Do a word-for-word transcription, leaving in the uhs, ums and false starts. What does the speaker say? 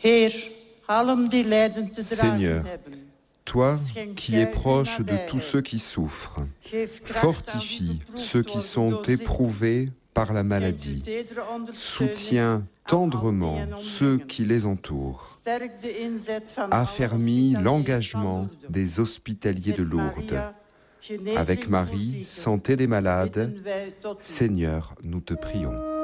Seigneur, toi qui es proche de tous ceux qui souffrent, fortifie ceux qui sont éprouvés par la maladie, soutiens tendrement ceux qui les entourent, affermis l'engagement des hospitaliers de Lourdes. Avec Marie, santé des malades, Seigneur, nous te prions.